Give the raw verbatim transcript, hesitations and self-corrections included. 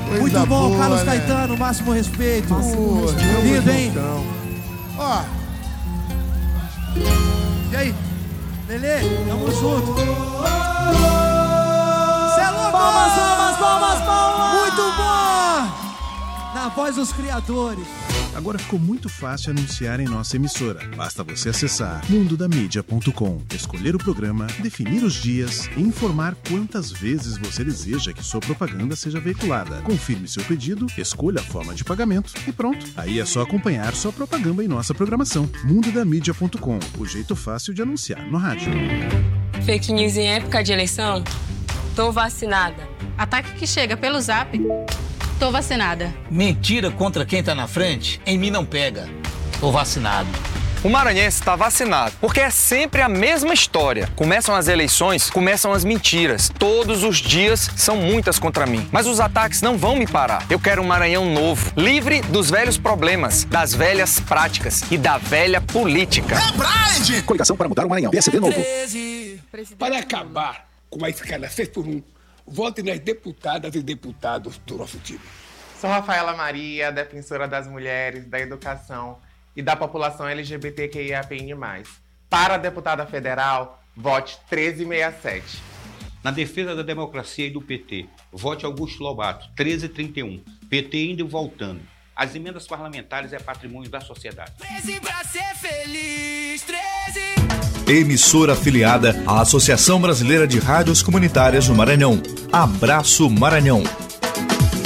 Coisa Muito bom, boa, Carlos né? Caetano, máximo respeito. Máximo respeito. Lindo, hein? Ó. E aí? Lelê, tamo junto. Cê é louco! Palmas, palmas, palmas, palmas! Muito bom! Na voz dos criadores. Agora ficou muito fácil anunciar em nossa emissora. Basta você acessar mundo da mídia ponto com, escolher o programa, definir os dias e informar quantas vezes você deseja que sua propaganda seja veiculada. Confirme seu pedido, escolha a forma de pagamento e pronto. Aí é só acompanhar sua propaganda em nossa programação. mundo da mídia ponto com, o jeito fácil de anunciar no rádio. Fake news em época de eleição? Tô vacinada. Ataque que chega pelo zap? Tô vacinada. Mentira contra quem tá na frente? Em mim não pega. Tô vacinado. O maranhense está vacinado, porque é sempre a mesma história. Começam as eleições, começam as mentiras. Todos os dias são muitas contra mim. Mas os ataques não vão me parar. Eu quero um Maranhão novo, livre dos velhos problemas, das velhas práticas e da velha política. É Pride! Coligação para mudar o Maranhão. P S D novo. Para acabar com a escala seis por um, vote nas deputadas e deputados do nosso time. Sou Rafaela Maria, defensora das mulheres, da educação e da população L G B T Q I A P N mais. Para a deputada federal, vote treze sessenta e sete. Na defesa da democracia e do P T, vote Augusto Lobato, treze trinta e um. P T indo e voltando. As emendas parlamentares é patrimônio da sociedade. treze pra ser feliz, treze. Emissora afiliada à Associação Brasileira de Rádios Comunitárias do Maranhão. Abraço Maranhão.